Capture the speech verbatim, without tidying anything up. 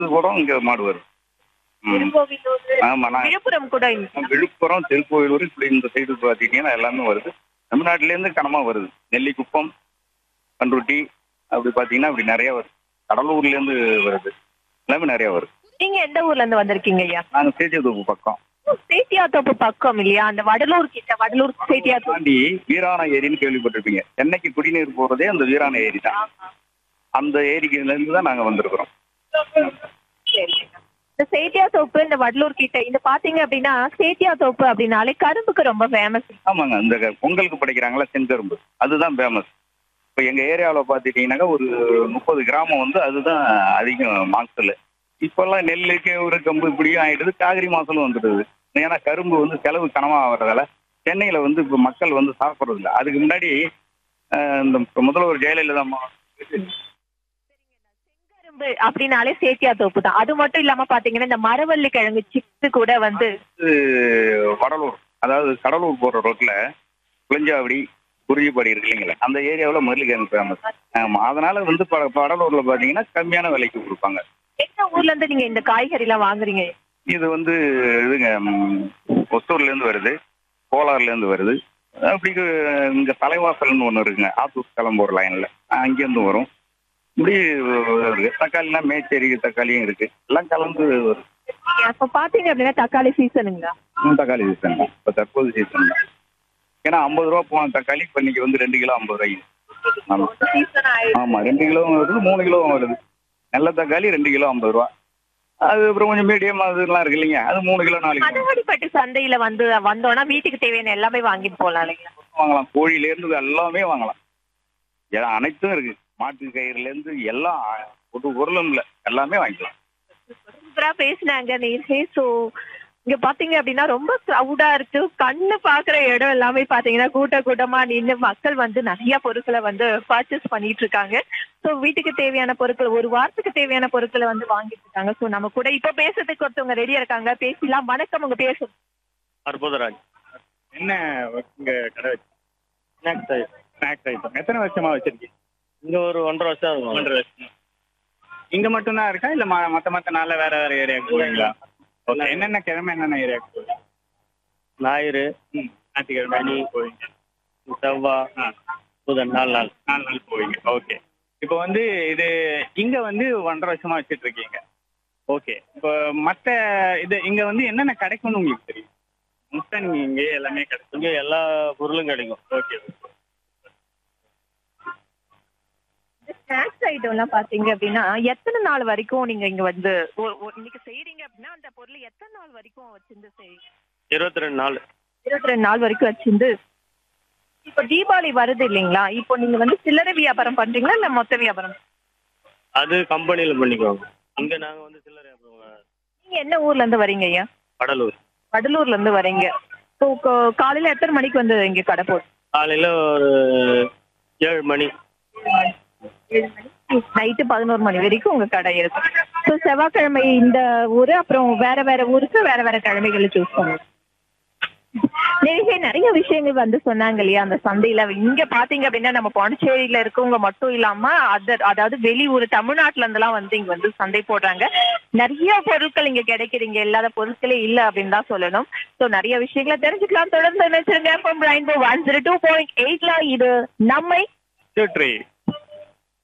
கூட இங்க மாடு வருது. ம். திருக்கோவிலூர், ஆமா. நான் விழுப்புரம் கூட இருக்கு. விழுப்புரம், திருக்கோயிலூர் இப்படி இந்த சைடு பார்த்தீங்கன்னா எல்லாமே வருது. தமிழ்நாட்டிலேருந்து கனமா வருது. நெல்லிக்குப்பம், பண்ருட்டி அப்படி பார்த்தீங்கன்னா அப்படி நிறைய வருது. கடலூர்லேருந்து வருது. எல்லாமே நிறைய வருது. நீங்க எந்த ஊர்ல இருந்து வந்திருக்கீங்க ஐயா? நாங்கள் சேத்தியத்தோப்பு பக்கம் சேத்தியாத்தோப்பு பக்கம் இல்லையா? அந்த வடலூர் கிட்ட, வடலூர் சேத்தியாத்தோப்பு. தாண்டி வீராண ஏரின்னு கேள்விப்பட்டிருப்பீங்க. சென்னைக்கு குடிநீர் போறதே அந்த வீராண ஏரி தான். அந்த ஏரியிலேருந்து தான் நாங்கள் வந்திருக்கிறோம். சரி. இந்த சேத்தியாத்தோப்பு, இந்த வடலூர் கிட்ட இந்த பாத்தீங்க அப்படின்னா சேத்தியாத்தோப்பு அப்படின்னாலே கரும்புக்கு ரொம்ப ஃபேமஸ். ஆமாங்க. இந்த க- பொங்கலுக்கு படைக்கிறாங்களா செங்கரும்பு, அதுதான் ஃபேமஸ். இப்போ எங்கள் ஏரியாவில் பார்த்துட்டீங்கன்னாக்கா ஒரு முப்பது கிராமம் வந்து அதுதான் அதிகம் மாசல். இப்போல்லாம் நெல்லுக்கு ஒரு கம்பு இப்படியும் ஆயிடுது. காவிரி மாசலும் வந்துடுது. ஏன்னா கரும்பு வந்து செலவு கனமாக ஆகிறதால சென்னையில் வந்து இப்போ மக்கள் வந்து சாப்பிட்றது இல்லை. அதுக்கு முன்னாடி அஹ், இந்த முதல்வர் ஜெயலலிதா அம்மா கரும்பு அப்படின்னாலே சேத்தியாத்தோப்பு தான். அது மட்டும் இல்லாம பாத்தீங்கன்னா இந்த மரவள்ளி கிழங்கு சிப்ஸ் கூட வந்து வந்து வடலூர், அதாவது கடலூர் போகிற ரோட்டில் புளிஞ்சாவடி குறிஞ்சிப்பாடி இருக்கு இல்லைங்களா, அந்த ஏரியாவில் மல்லிகிழங்கு ஃபேமஸ். ஆமாம். அதனால வந்து ப வடலூரில் பார்த்தீங்கன்னா கம்மியான விலைக்கு கொடுப்பாங்க. எந்த ஊர்ல இருந்து நீங்க இந்த காய்கறி எல்லாம் வாங்குறீங்க? இது வந்து இதுங்க ம், ஒசூர்லேருந்து வருது, கோலார்லேருந்து வருது. அப்படி இங்கே தலைவாசல்னு ஒன்று இருக்குங்க, ஆத்தூர் கிளம்பூர் லைனில், அங்கேருந்து வரும். இப்படி வருது. தக்காளினா மேச்சேரி தக்காளியும் இருக்கு. எல்லாம் கலந்து வருது. அப்ப பாத்தீங்க அப்படின்னா தக்காளி சீசனுங்களா? ம், தக்காளி சீசன் தான் இப்போ, தற்போது சீசன் தான். ஏன்னா ஐம்பது ரூபா போன தக்காளி இப்போ இன்னைக்கு வந்து ரெண்டு கிலோ ஐம்பது ரூபாய்க்கு. ஆமாம். சீசன் ஆயிடுச்சு. ஆமாம், ரெண்டு கிலோவும் வருது, மூணு கிலோவும் வருது. நல்ல தக்காளி ரெண்டு கிலோ ஐம்பது ரூபா. அது அப்புறம் கொஞ்சம் மீடியம் அதெல்லாம் இருக்கு இல்லைங்க, அது மூணு கிலோ நாலு கிலோ மதவாடிப்பட்டு சந்தையில வந்து வந்தோம்னா வீட்டுக்கு தேவையான எல்லாமே வாங்கிட்டு போலாம் இல்லைங்களா? வாங்கலாம். கோழிலேருந்து எல்லாமே வாங்கலாம். ஏன்னா அனைத்தும் இருக்கு. மாட்டு கயிறுலேருந்து எல்லாம் ஒரு பொருளும் இல்லை, எல்லாமே வாங்கிக்கலாம். சூப்பரா பேசினாங்க நேர்லயே. சோ இங்க பாத்தீங்க அப்படின்னா ரொம்ப க்ரௌடா இருக்கு. கண்ணு பாக்குற இடம் எல்லாமே பாத்தீங்கன்னா கூட்ட கூட்டமா நின்று மக்கள் வந்து நிறைய பொருட்களை வந்து பர்ச்சேஸ் பண்ணிட்டு இருக்காங்க. சோ வீட்டுக்கு தேவையான பொருட்கள், ஒரு வாரத்துக்கு தேவையான பொருட்களை வந்து வாங்கிட்டு இருக்காங்க. சோ நம்ம கூட இப்ப பேசுறதுக்கு ஒருத்தவங்க ரெடியா இருக்காங்க, பேசலாம். வணக்கம், உங்க பேர் சொல்லுங்க. அற்புதராஜ். என்ன இங்க கடை வச்சு ஸ்நாக்ஸ் ஸ்நாக்ஸ் ஐட்டம் எத்தனை வருஷமா வச்சிருக்கீங்க? இங்க ஒரு ஒன்றரை வருஷம் இருக்கும். ஒன்றரை வருஷம். இங்க மட்டும்தான் இருக்கா இல்ல ம- மத்த மத்த நாள்ல வேற வேற ஏரியாவுக்கு போவீங்களா? ஓகே. என்னென்ன கிழமை என்னென்ன ஏரியாவுக்கு போவீங்க? ஞாயிறு, ம், ஞாயிற்றுக்கிழமை நீ போவீங்க. செவ்வாய், புதன் நாலு நாள் நாலு நாள் போவீங்க. ஓகே. இப்போ வந்து இது இங்க வந்து ஒன்றரை வருஷமா வச்சிட்டு இருக்கீங்க. ஓகே. இப்போ மத்த இது இங்க வந்து என்னென்ன கிடைக்கும்னு உங்களுக்கு தெரியும்? முட்டை நீங்க இங்கே எல்லாமே கிடைக்கும். இங்க எல்லா பொருளும் கிடைக்கும். ஓகே. ஸ்நாக்ஸ் ஐட்டம் எல்லாம் பாத்தீங்க அப்படின்னா எத்தனை நாள் வரைக்கும் நீங்க இங்க வந்து ஒ- ஒ- இன்னைக்கு செய்றீங்க அப்படின்னா அந்த பொருள் எத்தனை நாள் வரைக்கும் வச்சிருந்து செய்றீங்க? இருபத்தி ரெண்டு நாள். இருபத்தி ரெண்டு நாள் வரைக்கும் வச்சிருந்து. இப்போ தீபாவளி வருது இல்லைங்களா? இப்போ நீங்க வந்து சில்லறை வியாபாரம் பண்றீங்களா இல்ல மொத்த வியாபாரம்? அது கம்பெனில பண்ணிக்குவாங்க. இங்க நாங்க வந்து சில்லறை வியாபாரம். நீங்க என்ன ஊர்ல இருந்து வரீங்க ஐயா? கடலூர். வடலூர்ல இருந்து வரீங்க. இப்போ கா- காலையில எத்தனை மணிக்கு வந்து இங்க கடை போடு? காலையில ஒரு ஏழு மணி. நைட்டு பதினோரு மணி வரைக்கும் உங்க கடை இருக்கும். ஸோ செவ்வாய்க்கிழமை இந்த ஊரு, அப்புறம் வேற வேற ஊருக்கு வேற வேற கிழமைகளை சூஸ் பண்ணுங்க. நிறைய நிறைய விஷயங்கள் வந்து சொன்னாங்க இல்லையா அந்த சந்தையில. இங்க பாத்தீங்க அப்படின்னா நம்ம பாண்டிச்சேரியில இருக்கவங்க மட்டும் இல்லாம அதர் அதாவது வெளியூர் தமிழ்நாட்டுல இருந்தெல்லாம் வந்து இங்க வந்து சந்தை போடுறாங்க. நிறைய பொருட்கள் இங்க கிடைக்குது. இங்க இல்லாத பொருட்களே இல்ல அப்படின்னு தான் சொல்லணும். சோ நிறைய விஷயங்களை தெரிஞ்சுக்கலாம். தொடர்ந்து நினைச்சிருங்க. ஒன் ஜீரோ டூ பாயிண்ட் எயிட்ல இது நம்மை சுற்றி